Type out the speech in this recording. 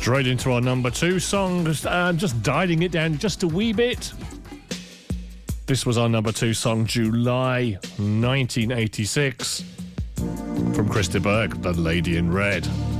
Straight into our number 2 song, just dialing it down just a wee bit. This was our number 2 song, July 1986, from Chris de Burgh, The Lady in Red.